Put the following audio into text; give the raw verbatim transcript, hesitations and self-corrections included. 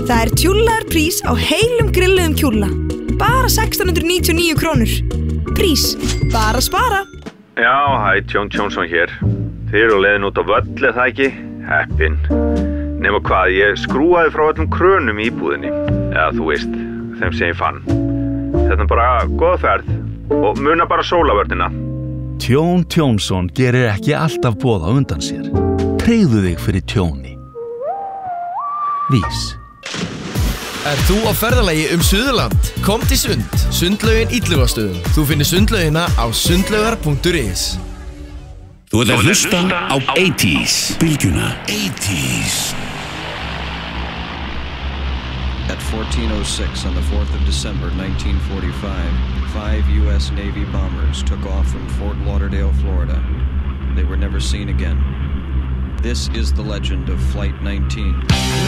Það er tjúllaður prís á heilum grilluðum kjúlla. Bara sextán hundruð níutíu og níu krónur. Prís, bara spara. Já, hæ, Tjón Tjónsson hér. Þið eru á leiðin út á völl, eða það ekki? Heppin. Nema hvað, ég skrúaði frá öllum krönum í íbúðinni. Eða þú veist, þeim sem ég fann. Þetta er bara góð ferð og muna bara sólavörnina. Tjón Tjónsson gerir ekki alltaf boð á undan sér. Tryggðu þig fyrir tjóni. Vís. Er þú á ferðalagi um Suðurland? Kom til Sund, Sundlaugin Illugastöðum. Þú finnir sundlaugina á sundlaugar punktur is. Þú ert að hlusta á eighties, bylgjuna eighties. At fourteen oh six on the fourth of December nineteen forty-five, five U S Navy bombers took off from Fort Lauderdale, Florida. They were never seen again. This is the legend of Flight nineteen.